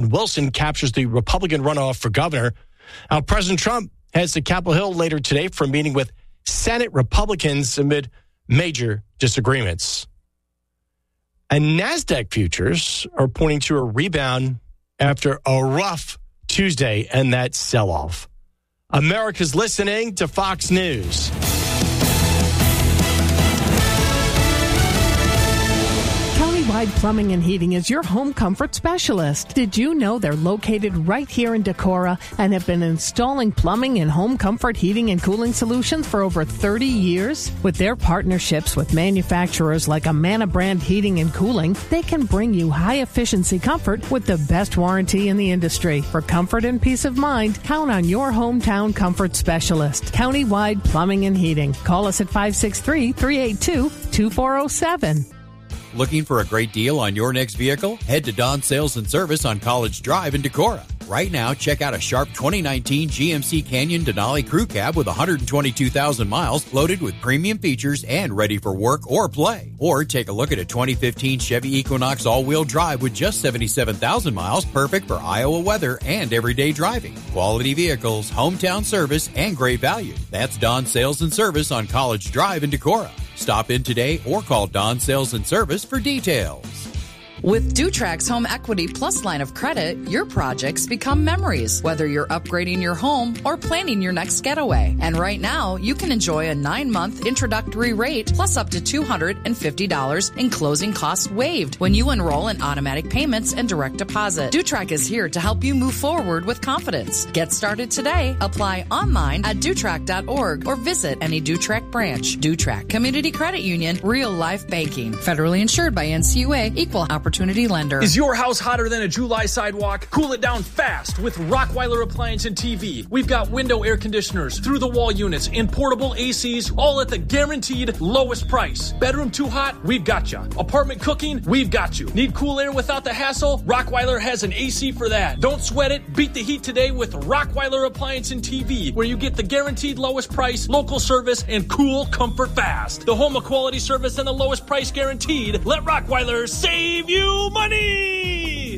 Wilson captures the Republican runoff for governor. Now, President Trump heads to Capitol Hill later today for a meeting with Senate Republicans amid major disagreements. And NASDAQ futures are pointing to a rebound after a rough Tuesday and that sell-off. America's listening to Fox News. Countywide Plumbing and Heating is your home comfort specialist. Did you know they're located right here in Decorah and have been installing plumbing and home comfort heating and cooling solutions for over 30 years? With their partnerships with manufacturers like Amana Brand Heating and Cooling, they can bring you high-efficiency comfort with the best warranty in the industry. For comfort and peace of mind, count on your hometown comfort specialist. Countywide Plumbing and Heating. Call us at 563-382-2407. Looking for a great deal on your next vehicle? Head to Don Sales and Service on College Drive in Decorah. Right now, check out a sharp 2019 GMC Canyon Denali Crew Cab with 122,000 miles loaded with premium features and ready for work or play. Or take a look at a 2015 Chevy Equinox all-wheel drive with just 77,000 miles, perfect for Iowa weather and everyday driving. Quality vehicles, hometown service, and great value. That's Don Sales and Service on College Drive in Decorah. Stop in today or call Don Sales and Service for details. With Dutrax Home Equity Plus line of credit, your projects become memories, whether you're upgrading your home or planning your next getaway. And right now, you can enjoy a 9-month introductory rate plus up to $250 in closing costs waived when you enroll in automatic payments and direct deposit. Dutrax is here to help you move forward with confidence. Get started today. Apply online at Dutrax.org or visit any Dutrax branch. Dutrax Community Credit Union, real life banking. Federally insured by NCUA, equal opportunity lender. Is your house hotter than a July sidewalk? Cool it down fast with Rockweiler Appliance and TV. We've got window air conditioners, through-the-wall units, and portable ACs, all at the guaranteed lowest price. Bedroom too hot? We've got you. Apartment cooking? We've got you. Need cool air without the hassle? Rockweiler has an AC for that. Don't sweat it. Beat the heat today with Rockweiler Appliance and TV, where you get the guaranteed lowest price, local service, and cool comfort fast. The home of quality service and the lowest price guaranteed. Let Rockweiler save you money!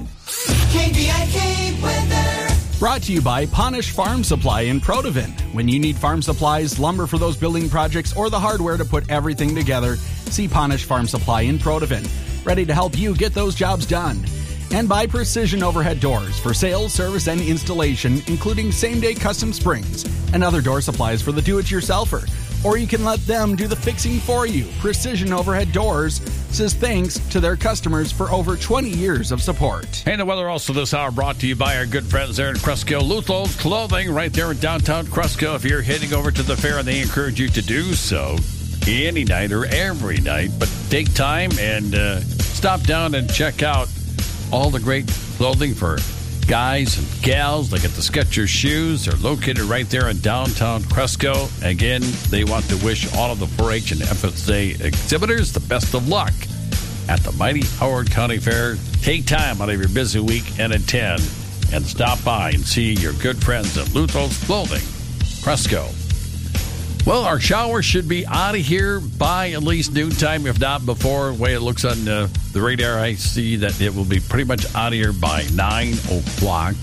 KVIK weather. Brought to you by Ponish Farm Supply in Protivin. When you need farm supplies, lumber for those building projects, or the hardware to put everything together, see Ponish Farm Supply in Protivin. Ready to help you get those jobs done. And by Precision Overhead Doors for sales, service, and installation, including same-day custom springs and other door supplies for the do-it-yourselfer. Or you can let them do the fixing for you. Precision Overhead Doors says thanks to their customers for over 20 years of support. And the weather also this hour brought to you by our good friends there in Cresco. Luthol's Clothing right there in downtown Cresco. If you're heading over to the fair, they encourage you to do so any night or every night. But take time and stop down and check out all the great clothing for guys and gals. They get the Skechers shoes. They're located right there in downtown Cresco. Again, they want to wish all of the 4-H and FSA exhibitors the best of luck at the mighty Howard County Fair. Take time out of your busy week and attend and stop by and see your good friends at Luthol's Clothing, Cresco. Well, our shower should be out of here by at least noontime, if not before. The way it looks on the radar, I see that it will be pretty much out of here by 9 o'clock.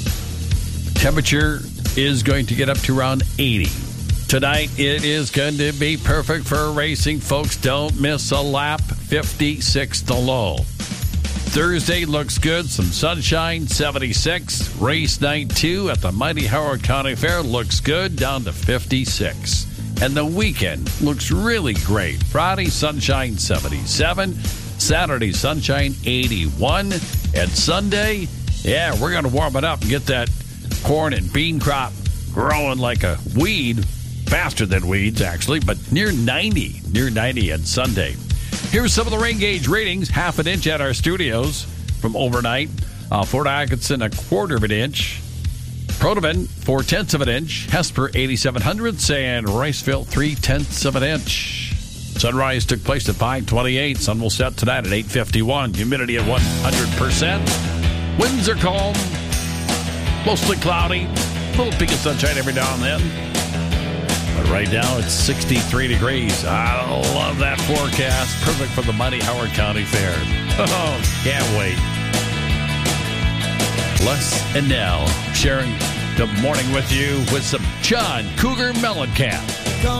Temperature is going to get up to around 80. Tonight, it is going to be perfect for racing, folks. Don't miss a lap. 56 the low. Thursday looks good. Some sunshine, 76. Race night 2 at the mighty Howard County Fair looks good, down to 56. And the weekend looks really great. Friday, sunshine, 77. Saturday, sunshine, 81. And Sunday, yeah, we're going to warm it up and get that corn and bean crop growing like a weed. Faster than weeds, actually, but near 90. Near 90 on Sunday. Here's some of the rain gauge readings. Half an inch at our studios from overnight. Fort Atkinson, 1/4 of an inch. Protivin, 4/10 of an inch. Hesper, 8,700. And Riceville, 3/10 of an inch. Sunrise took place at 5:28. Sun will set tonight at 8:51. Humidity at 100%. Winds are calm. Mostly cloudy. A little peak of sunshine every now and then. But right now, it's 63 degrees. I love that forecast. Perfect for the mighty Howard County Fair. Oh, can't wait. Les and Nell sharing the morning with you with some John Cougar Mellencamp.